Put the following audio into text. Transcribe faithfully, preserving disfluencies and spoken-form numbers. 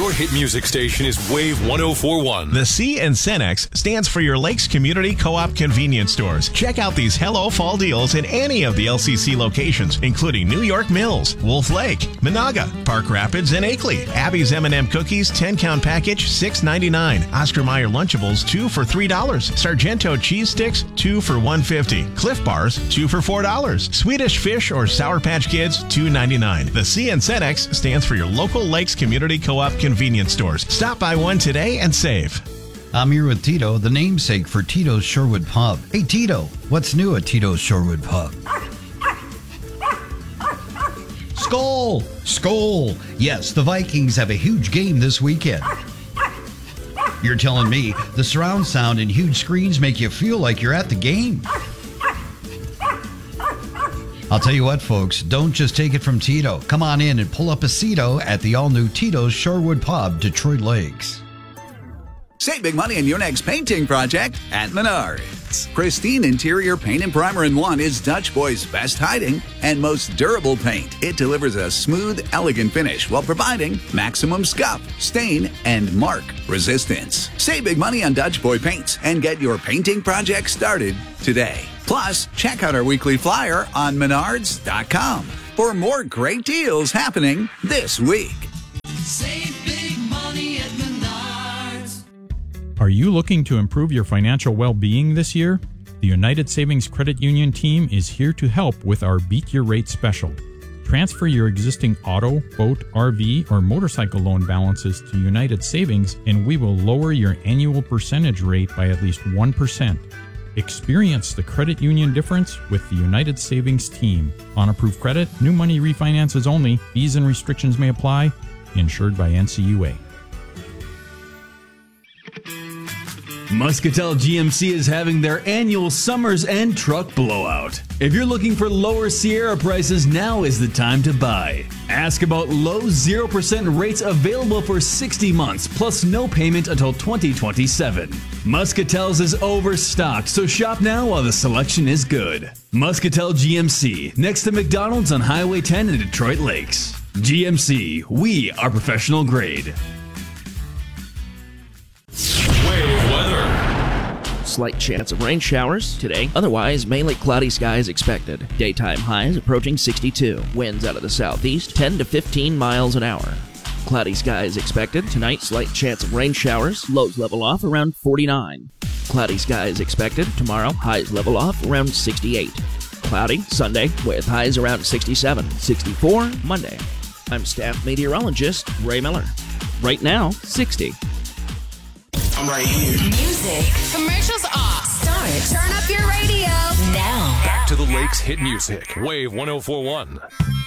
Your hit music station is Wave one oh four point one. The C in Cenex stands for your Lakes Community Co-op convenience stores. Check out these Hello Fall deals in any of the L C C locations, including New York Mills, Wolf Lake, Monaga, Park Rapids, and Akeley. Abby's M and M Cookies ten count package, six ninety-nine. Oscar Mayer Lunchables, two for three dollars. Sargento Cheese Sticks, two for one fifty. Cliff Bars, two for four dollars. Swedish Fish or Sour Patch Kids, two ninety-nine. The C in Cenex stands for your local Lakes Community Co-op convenience stores. Stop by one today and save. I'm here with Tito, the namesake for Tito's Shorewood Pub. Hey, Tito, what's new at Tito's Shorewood Pub? Skol! Skol! Yes, the Vikings have a huge game this weekend. You're telling me the surround sound and huge screens make you feel like you're at the game? I'll tell you what, folks, don't just take it from Tito. Come on in and pull up a Cito at the all-new Tito's Shorewood Pub, Detroit Lakes. Save big money on your next painting project at Menards. Pristine Interior Paint and Primer in One is Dutch Boy's best hiding and most durable paint. It delivers a smooth, elegant finish while providing maximum scuff, stain, and mark resistance. Save big money on Dutch Boy paints and get your painting project started today. Plus, check out our weekly flyer on menards dot com for more great deals happening this week. Save big money at Menards. Are you looking to improve your financial well-being this year? The United Savings Credit Union team is here to help with our Beat Your Rate special. Transfer your existing auto, boat, R V, or motorcycle loan balances to United Savings, and we will lower your annual percentage rate by at least one percent. Experience the credit union difference with the United Savings team. On approved credit, new money refinances only. Fees and restrictions may apply. Insured by N C U A. Muscatel G M C is having their annual Summer's End Truck Blowout. If you're looking for lower Sierra prices, now is the time to buy. Ask about low zero percent rates available for sixty months, plus no payment until twenty twenty-seven. Muscatel's is overstocked, so shop now while the selection is good. Muscatel G M C, next to McDonald's on Highway ten in Detroit Lakes. G M C, we are professional grade. Wave weather. Slight chance of rain showers today. Otherwise, mainly cloudy skies expected. Daytime highs approaching sixty-two. Winds out of the southeast, ten to fifteen miles an hour. Cloudy skies expected. Tonight, slight chance of rain showers. Lows level off around forty-nine. Cloudy skies expected. Tomorrow, highs level off around sixty-eight. Cloudy Sunday with highs around sixty-seven. sixty-four Monday. I'm staff meteorologist Ray Miller. Right now, sixty. I'm right here. Music. Commercials off. Start. Turn up your radio now. Back to the Lakes hit music. Wave one oh four point one.